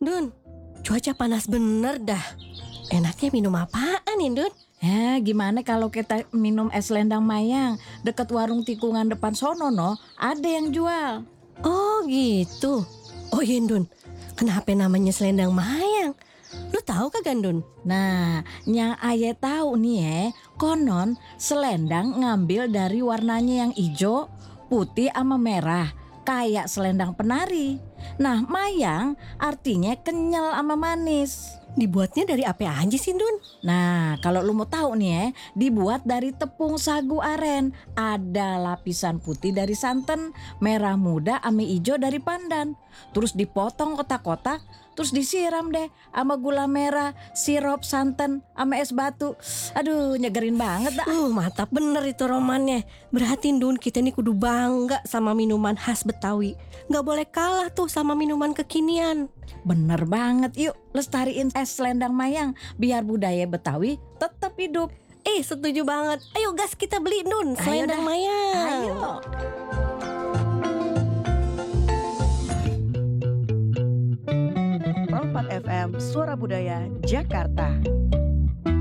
Dun, cuaca panas bener dah. Enaknya minum apaan nih, Dun? Ya, gimana kalau kita minum es selendang mayang? Dekat warung tikungan depan sono, no, ada yang jual. Oh gitu. Oh iya, Dun. Kenapa namanya selendang mayang? Lu tahu kagak, Dun? Nah, yang aye tahu nih konon selendang ngambil dari warnanya yang hijau, putih sama merah, kayak selendang penari. Nah, mayang artinya kenyal sama manis. Dibuatnya dari apa aja sih, Dun? Nah, kalau lu mau tahu nih dibuat dari tepung sagu aren. Ada lapisan putih dari santan, merah muda sama hijau dari pandan. Terus dipotong kotak-kotak, terus disiram deh sama gula merah, sirup santan, sama es batu. Aduh, nyegerin banget dah. Mantap bener itu romannya. Berarti, Dun, kita nih kudu bangga sama minuman khas Betawi. Gak boleh kalah tuh sama minuman kekinian. Bener banget, yuk lestariin es selendang mayang biar budaya Betawi tetap hidup. Setuju banget. Ayo gas kita beli, Dun, Ayo selendang dah. mayang. Ayo. Pro 4 FM Suara Budaya Jakarta.